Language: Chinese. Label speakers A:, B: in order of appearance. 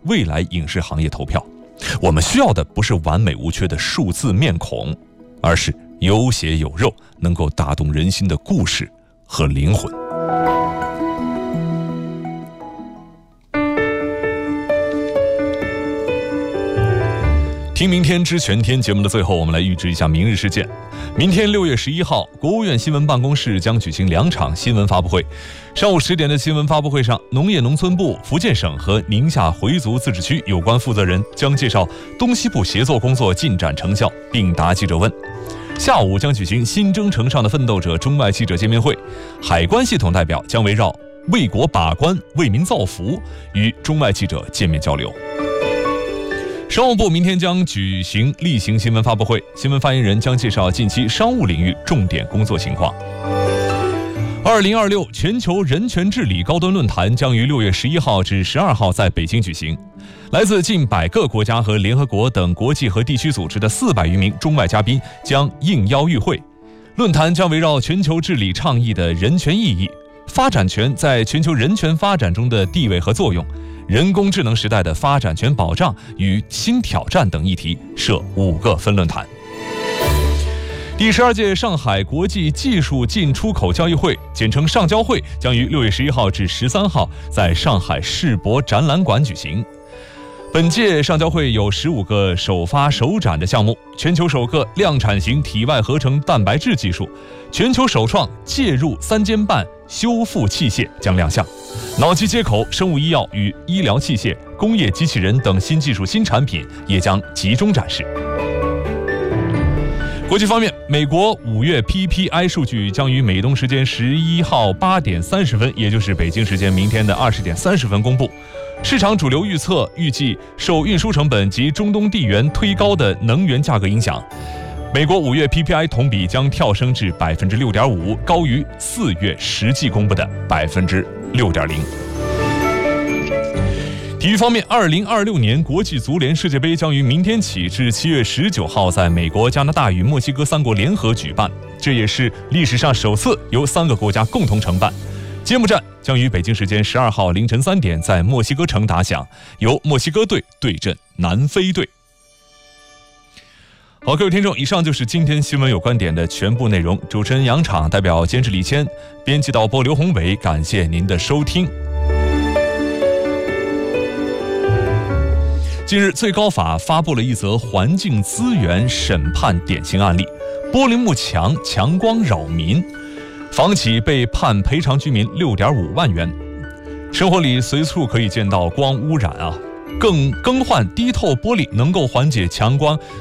A: 未来影视行业投票。我们需要的不是完美无缺的数字面孔，而是有血有肉，能够打动人心的故事和灵魂。听明天知全天节目的最后，我们来预知一下明日事件。明天6月11号，国务院新闻办公室将举行2场新闻发布会。上午10点的新闻发布会上，农业农村部、福建省和宁夏回族自治区有关负责人将介绍东西部协作工作进展成效，并答记者问。下午将举行新征程上的奋斗者中外记者见面会，海关系统代表将围绕为国把关、为民造福与中外记者见面交流。商务部明天将举行例行新闻发布会，新闻发言人将介绍近期商务领域重点工作情况。2026全球人权治理高端论坛将于6月11号至12号在北京举行，来自近100个国家和联合国等国际和地区组织的400余名中外嘉宾将应邀与会。论坛将围绕全球治理倡议的人权意义、发展权在全球人权发展中的地位和作用、人工智能时代的发展权保障与新挑战等议题设5个分论坛。第12届上海国际技术进出口交易会，简称上交会，将于6月11号至13号在上海世博展览馆举行。本届上交会有15个首发首展的项目，全球首个量产型体外合成蛋白质技术，全球首创介入3间半修复器械将亮相，脑机接口、生物医药与医疗器械、工业机器人等新技术新产品也将集中展示。国际方面，美国5月 PPI 数据将于美东时间11号8点30分，也就是北京时间明天的20点30分公布。市场主流预计受运输成本及中东地缘推高的能源价格影响，美国5月 PPI 同比将跳升至 6.5%， 高于4月实际公布的 6.0%。体育方面，2026年国际足联世界杯将于明天起至7月19号在美国、加拿大与墨西哥3国联合举办，这也是历史上首次由3个国家共同承办。揭幕战将于北京时间12号凌晨3点在墨西哥城打响，由墨西哥队对阵南非队。好，各位听众，以上就是今天新闻有观点的全部内容。主持人杨昶代表监制李谦，编辑导播刘宏伟，感谢您的收听。近日，最高法发布了一则环境资源审判典型案例：玻璃幕墙强光扰民，房企被判赔偿居民6.5万元。生活里随处可以见到光污染啊，更换低透玻璃能够缓解强光